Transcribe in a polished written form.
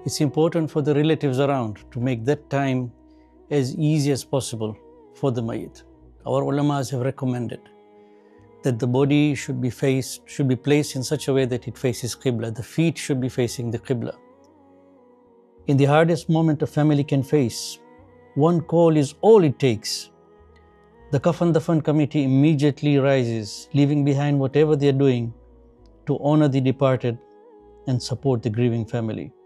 It's important for the relatives around to make that time as easy as possible for the Mayyit. Our ulamas have recommended that the body should be placed in such a way that it faces Qibla. The feet should be facing the Qibla. In the hardest moment a family can face, one call is all it takes. The Kafan Dafan committee immediately rises, leaving behind whatever they are doing to honor the departed and support the grieving family.